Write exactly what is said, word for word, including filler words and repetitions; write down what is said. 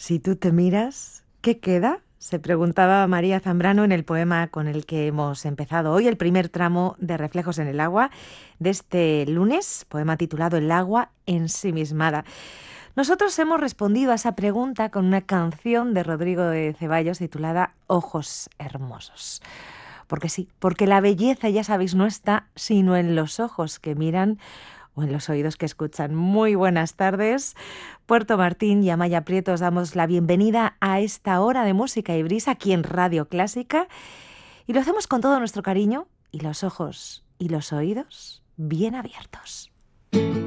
Si tú te miras, ¿qué queda? Se preguntaba María Zambrano en el poema con el que hemos empezado hoy, el primer tramo de Reflejos en el agua de este lunes, poema titulado El agua ensimismada. Nosotros hemos respondido a esa pregunta con una canción de Rodrigo de Ceballos titulada Ojos hermosos. Porque sí, porque la belleza, ya sabéis, no está sino en los ojos que miran o en los oídos que escuchan. Muy buenas tardes. Puerto Martín y Amaya Prieto os damos la bienvenida a esta hora de música y brisa aquí en Radio Clásica. Y lo hacemos con todo nuestro cariño y los ojos y los oídos bien abiertos.